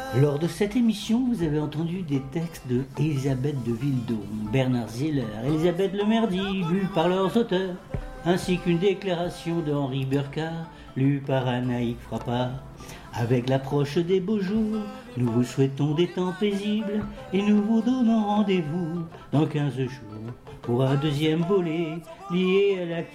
Lors de cette émission, vous avez entendu des textes de Elisabeth de Villedôme, Bernard Ziller, Elisabeth Lemerdy, lus par leurs auteurs, ainsi qu'une déclaration de Henri Burkhardt, lue par Anaïk Frappard. Avec l'approche des beaux jours, nous vous souhaitons des temps paisibles et nous vous donnons rendez-vous dans 15 jours pour un deuxième volet lié à l'actualité.